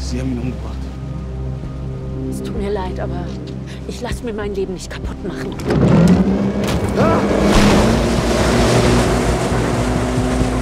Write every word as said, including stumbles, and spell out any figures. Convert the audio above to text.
Sie haben ihn umgebracht. Es tut mir leid, aber ich lasse mir mein Leben nicht kaputt machen. Ah!